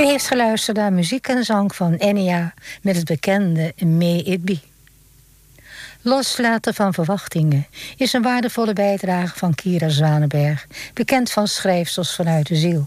U heeft geluisterd naar muziek en zang van Enya met het bekende May It Be. Loslaten van verwachtingen is een waardevolle bijdrage van Kira Zwanenberg, bekend van schrijfsels vanuit de ziel.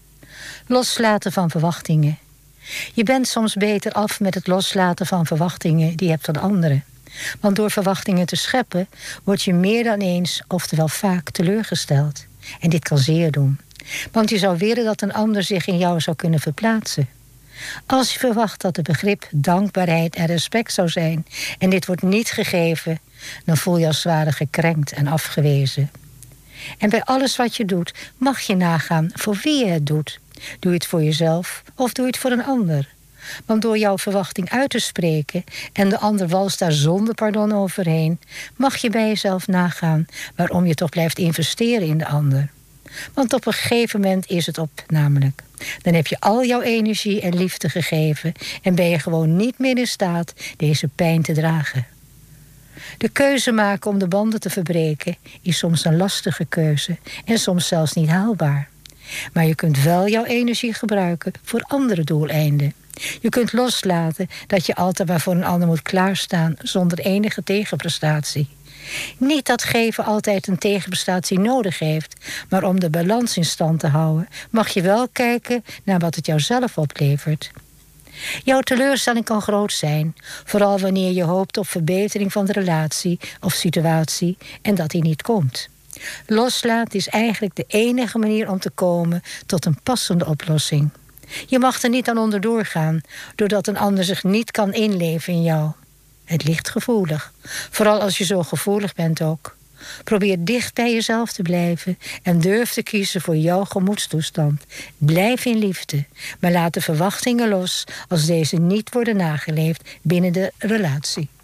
Loslaten van verwachtingen. Je bent soms beter af met het loslaten van verwachtingen die je hebt van anderen. Want door verwachtingen te scheppen word je meer dan eens, oftewel vaak, teleurgesteld. En dit kan zeer doen. Want je zou willen dat een ander zich in jou zou kunnen verplaatsen. Als je verwacht dat er begrip, dankbaarheid en respect zou zijn en dit wordt niet gegeven, dan voel je als het ware gekrenkt en afgewezen. En bij alles wat je doet mag je nagaan voor wie je het doet. Doe je het voor jezelf of doe je het voor een ander? Want door jouw verwachting uit te spreken en de ander walst daar zonder pardon overheen, mag je bij jezelf nagaan waarom je toch blijft investeren in de ander. Want op een gegeven moment is het op, namelijk. Dan heb je al jouw energie en liefde gegeven en ben je gewoon niet meer in staat deze pijn te dragen. De keuze maken om de banden te verbreken is soms een lastige keuze en soms zelfs niet haalbaar. Maar je kunt wel jouw energie gebruiken voor andere doeleinden. Je kunt loslaten dat je altijd maar voor een ander moet klaarstaan zonder enige tegenprestatie. Niet dat geven altijd een tegenprestatie nodig heeft, maar om de balans in stand te houden mag je wel kijken naar wat het jouzelf oplevert. Jouw teleurstelling kan groot zijn, vooral wanneer je hoopt op verbetering van de relatie of situatie en dat die niet komt. Loslaten is eigenlijk de enige manier om te komen tot een passende oplossing. Je mag er niet aan onderdoor gaan, doordat een ander zich niet kan inleven in jou. Het ligt gevoelig, vooral als je zo gevoelig bent ook. Probeer dicht bij jezelf te blijven en durf te kiezen voor jouw gemoedstoestand. Blijf in liefde, maar laat de verwachtingen los als deze niet worden nageleefd binnen de relatie.